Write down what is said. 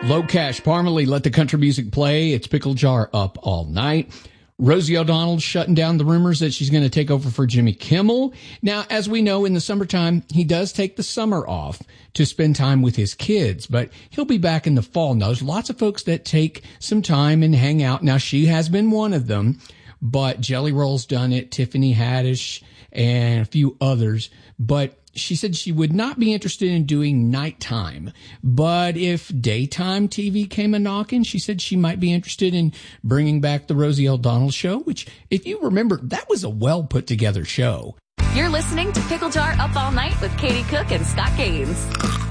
Low Cash, Parmalee, let the country music play. It's Pickle Jar up all night. Rosie O'Donnell's shutting down the rumors that she's going to take over for Jimmy Kimmel. Now, as we know, in the summertime, he does take the summer off to spend time with his kids, but he'll be back in the fall. Now, there's lots of folks that take some time and hang out. Now, she has been one of them, but Jelly Roll's done it, Tiffany Haddish, and a few others. But she said she would not be interested in doing nighttime, but if daytime TV came a-knocking, she said she might be interested in bringing back the Rosie O'Donnell Show, which, if you remember, that was a well-put-together show. You're listening to Pickle Jar Up All Night with Katie Cook and Scott Gaines.